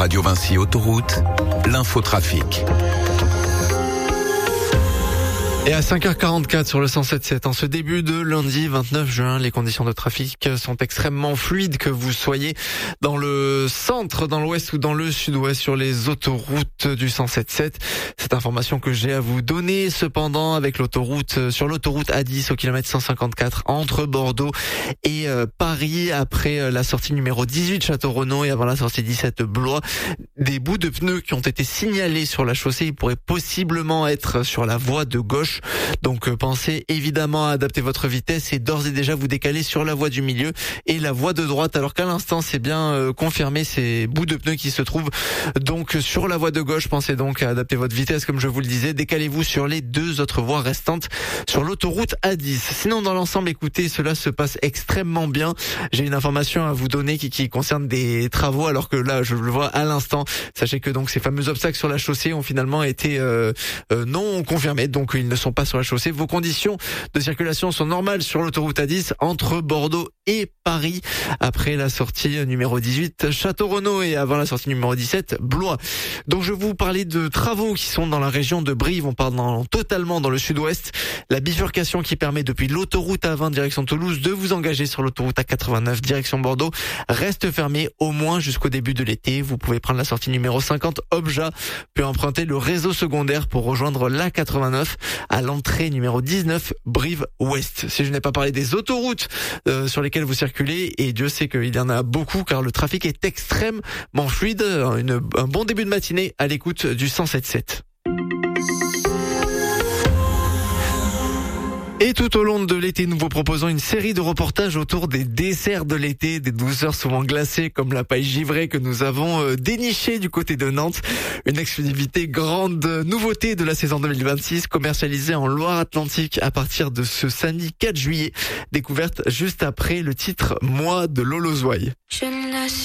Radio Vinci Autoroute, l'infotrafic. Et à 5h44 sur le 107.7, en ce début de lundi 29 juin, les conditions de trafic sont extrêmement fluides, que vous soyez dans le centre, dans l'ouest ou dans le sud-ouest sur les autoroutes du 107.7. Cette information que j'ai à vous donner, cependant, avec sur l'autoroute A10 au kilomètre 154 entre Bordeaux et Paris, après la sortie numéro 18 Château-Renaud et avant la sortie 17 Blois, des bouts de pneus qui ont été signalés sur la chaussée. Ils pourraient possiblement être sur la voie de gauche. Donc pensez évidemment à adapter votre vitesse et d'ores et déjà vous décaler sur la voie du milieu et la voie de droite, alors qu'à l'instant c'est bien confirmé, ces bouts de pneus qui se trouvent donc sur la voie de gauche. Pensez donc à adapter votre vitesse, comme je vous le disais, décalez-vous sur les deux autres voies restantes sur l'autoroute A10. Sinon, dans l'ensemble, écoutez, cela se passe extrêmement bien. J'ai une information à vous donner qui concerne des travaux, alors que là je le vois à l'instant. Sachez que donc ces fameux obstacles sur la chaussée ont finalement été non confirmés, donc ils ne sont pas sur la chaussée. Vos conditions de circulation sont normales sur l'autoroute A10 entre Bordeaux et Paris, après la sortie numéro 18 Château-Renaud et avant la sortie numéro 17 Blois. Donc je vais vous parler de travaux qui sont dans la région de Brive. On part totalement dans le sud-ouest. La bifurcation qui permet depuis l'autoroute A20 direction Toulouse de vous engager sur l'autoroute A89 direction Bordeaux reste fermée au moins jusqu'au début de l'été. Vous pouvez prendre la sortie numéro 50 Obja, puis emprunter le réseau secondaire pour rejoindre l'A89 à l'entrée numéro 19 Brive-Ouest. Si je n'ai pas parlé des autoroutes sur lesquelles vous circulez, et Dieu sait qu'il y en a beaucoup car le trafic est extrêmement fluide, un bon début de matinée à l'écoute du 107.7. Et tout au long de l'été, nous vous proposons une série de reportages autour des desserts de l'été, des douceurs souvent glacées comme la paille givrée que nous avons dénichée du côté de Nantes. Une exclusivité, grande nouveauté de la saison 2026, commercialisée en Loire-Atlantique à partir de ce samedi 4 juillet. Découverte juste après le titre Moi de Lolo Zouaï.